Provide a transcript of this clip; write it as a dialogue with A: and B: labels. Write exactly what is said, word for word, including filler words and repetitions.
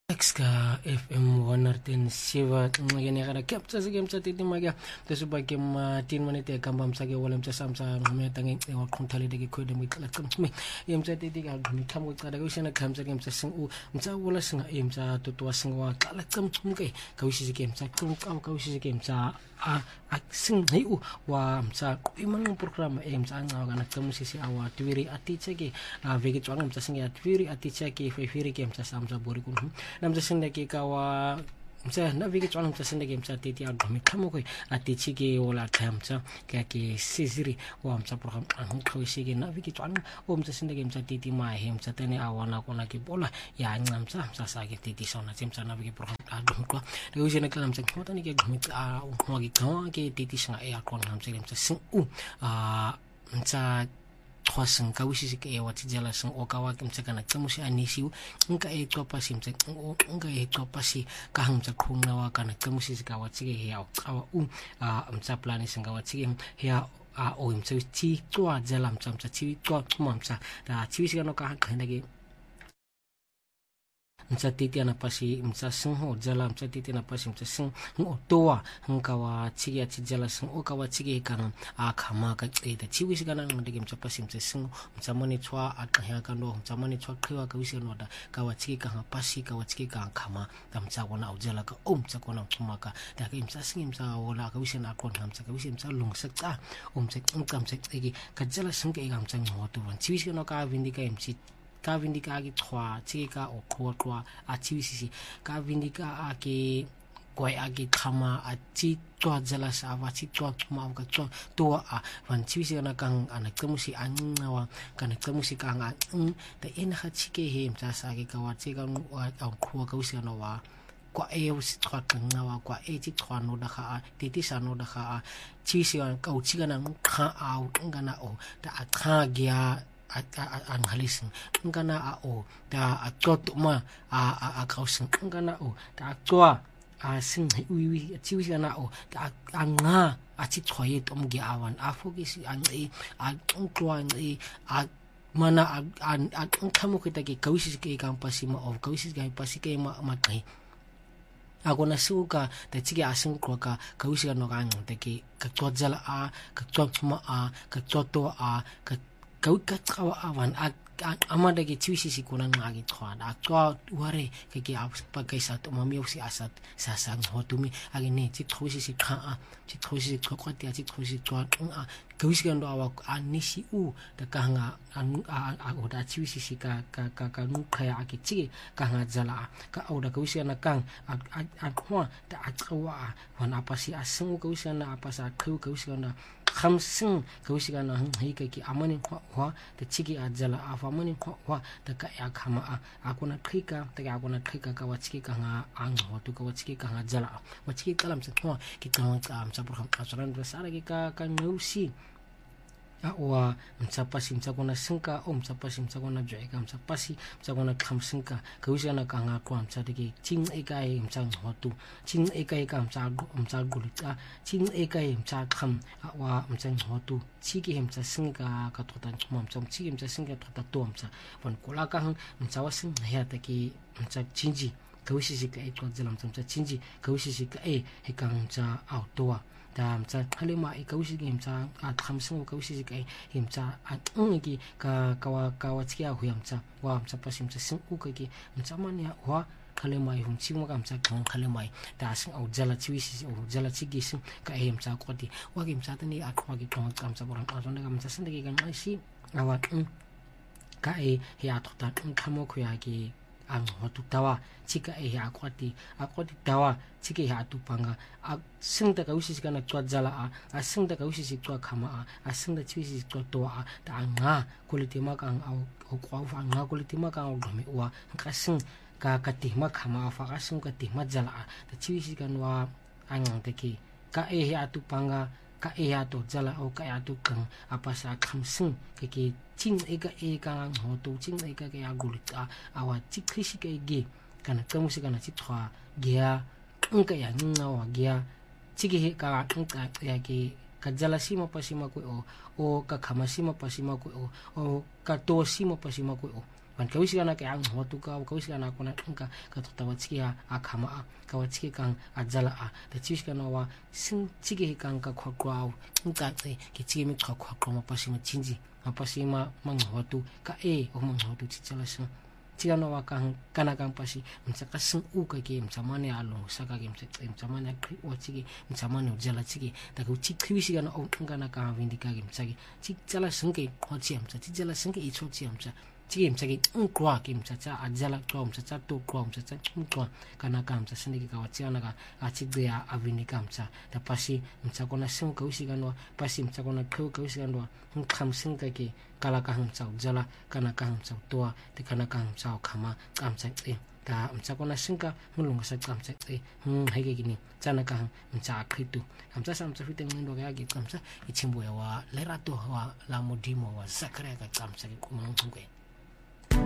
A: Ka F M one oh seven ngene gara capture se game tsa tete maga tse ba ke ma tin minute ka mbam sa ke wala mtsa samsa ngome tange e wa khonthale de ke khode mo tla tsamtsme e mtsa tete ka gumi thamo qada ka usena khamsa ke mtsa sing u mtsa wala singa e mtsa totwa singa qala tsamtsum ke ka usisi ke mtsa qumqa ka usisi ke mtsa a a sing nei u wa mtsa imang program e mtsa nga kana tsamusisi awa twiri atiche ke a veke tswanga mtsa singa twiri atiche ke fefiri ke mtsa samsa bori kun namtsa sinda ke kawa mtsa na veke tswana mtsa sinda ke mtsa tete a gumi thamo ke atiche ke wala thamtsa ke ke siziri wa mtsa program ang khoisi ke na veke tswana o mtsa sinda ke mtsa tete ma he mtsa tene awana kona ke bola ya ncamtsa mtsa sa ke tete sona tsemtsa na veke program a dumqwa le usena kala mtsa khotani ke gumi a ngwa ke ke tete singa e a kona mtsa ke mtsa sing u a mtsa khwaseng ka usisi ke e watsijala sing o ka wa ke mtsa kana tsamusi anisiu nka e tsopa si mtsa nka e tsopa si ka hang mtsa khunga wa kana tsamusi ka watsige he ya awa u a mtsa plan singa watsige ya a o mtsa ti tswa jala mtsa mtsa ti tswa tsuma mtsa da tiwisi kana ka khanda ke mtsa tete na pasi mtsa sing ho jala mtsa tete na pasi mtsa sing ngo towa nka wa tsige ati jala sing o ka wa tsige kana a khama ka tseda tiwisi kana ngade mtsa pasi mtsa sing mtsa mone tswa a qhya ka no mtsa mone tswa qhiwa ka wisi no da ka wa tsige ka pasi ka wa tsige ka khama da mtsa kona o jala ka o mtsa kona tsumaka da ka mtsa sing mtsa wala ka wisi na kona mtsa ka wisi mtsa lung sakta o mtsa mtsa mtsa tsige ka jala sing ka ga mtsa ngoto wan tiwisi kana ka vindi ka mtsi ka vindika ke thwa tsika o qwa a tsisi ka vindika a ke kwai a ke khama a tsi tswa jala sa va tsi tswa tsuma ka tswa to a van tsisi na kang ana tsamusi annawa kana tsamusi kang a da ina ha tsike he mtsa sa ke ka wa tsika a qwa ka usi na wa kwa e usi tswa kana wa kwa e tsi tswa no da kha titi sa no da kha tsisi ka u tsika na kha a ngana o da a kha gya an halising ngana a o da a tot ma a a kausing ngana o da tswa a sing wi tiwi na o da anga a ti tshoye tom gi awan a focus an e a tswa e a mana a a khamo ke ta ke kausi ke kampasi ma of kausi ke pasi ke ma ma kai a kona suka da tsige a sing kwa ka kausi no ka ngte ke ka tswa jala a ka tswa ma a ka tswa to a ka ka ka tsawa awan a amada ke tswisi sikuna ngagi tswana a tswa ware ke ke a pa ka sa to mami osi asat sa sa ngotumi age ne tsi tsosi si kha a tsi tsosi tsokwati a tsi tsosi tswa a ka wisi ndo awa anisi u da ka nga a o da tswisi si ka ka ka ka nu khaya a ke tsi ka nga jala ka o da ka wisi na kang a a khwa da a tsawa wana pasi a singu ka wisi na apasa khu ka wisi na khamsing ka wisi na hi ka ki amani khwa da tsiki a jala a famani khwa da ka ya khama a akuna khika da ka akuna khika ka watsi ka nga angho to ka watsi ka nga jala watsi ka lam sa khwa ki ka nga am sa pro ka saran da sara ki ka ka nusi a wa mtsa pasi mtsa kona sinka o mtsa pasi mtsa kona jwe ka mtsa pasi mtsa kona khamsinka ka wisi na ka nga kwa mtsa de ki ting e ka e mtsa ngotu ting e ka e ka mtsa mtsa gulita ting e ka e mtsa kham a wa mtsa ngotu chiki mtsa sinka ka thota chuma mtsa chiki mtsa sinka thota to mtsa van kola ka mtsa wasin ya ta ki mtsa chinji ka wisi ka e kwa jela mtsa mtsa chinji ka wisi ka e he ka mtsa outdoor da mtsa khalema e kausi ke mtsa a khamsing kausi ke e mtsa a ngi ka ka wa ka wa tsia hu mtsa wa mtsa pasi mtsa sing u ke mtsa man ya wa khalema e hum chimo ka mtsa khong khalema da sing au jala chiwisi o jala chigi sing ka e mtsa koti wa ke mtsa tani a khwa ke khong ka mtsa borang a zonda ka mtsa sinde ke ga si awa ka e ya thota khamo khu ya ke ang hotu tawa chika e ya kwati akwati tawa chike ya tupanga a singda ka usi kana tswa jala a a singda ka usi tswa khama a a singda chwisi tswa to a ta nga quality ma kang au kwa fa nga quality ma kang gome wa ka sing ka ka ti ma khama fa ka sing ka ti ma jala a ta chwisi kanwa ang te ki ka e ya tupanga ka e ya to jala o ka ya tu kang apa sa khamsing ke ke ching e ka e ka ho to ching e ka ke ya gulita awa chikhisi ke ge kana tsamusi kana chithwa gya nka ya ngawa gya chiki ka nka ya ke ka jala sima pasima ko o o ka khama sima pasima ko o o ka to sima pasima ko o ban ka wisi kana ke ang ho tu ka ka wisi kana kona ka ka tota wa tsiki a khama a ka wa tsiki kang a jala a da tsi kana wa sing tsiki kang ka khwa kwa nka tse ke tsiki mi khwa khwa ma pasi ma chinji ma pasi ma mangho tu ka e o mangho tu tsi jala sing tsika no wa kang kana kang pasi mtsa ka sing u ka ke mtsa mane a long sa ka ke mtsa mtsa mane kri wa tsiki mtsa mane o jala tsiki da ku tsi khwisi kana o kana ka vindi ka ke mtsa ke tsi jala sing ke khwa tsi mtsa tsi jala sing ke i cho tsi mtsa tsi mtsa ke nkwa ke mtsa tsa a jala kwa mtsa tsa to kwa mtsa tsa nkwa kana ka mtsa sindi ke ka wa tsi kana ka a tsi de a vindi ka mtsa da pasi mtsa kona sing ka wisi kana pasi mtsa kona khw ka wisi kana nkham sing ka ke kala ka mtsa jala kana ka mtsa to te kana ka mtsa khama ka mtsa e ta mtsa kona sinka mulunga sa ka mtsa e hm hege gini tsana ka mtsa khitu mtsa sa mtsa fite ndo ga ke mtsa ichimbo ya wa lerato wa la modimo wa sakra ka mtsa ke kumangwe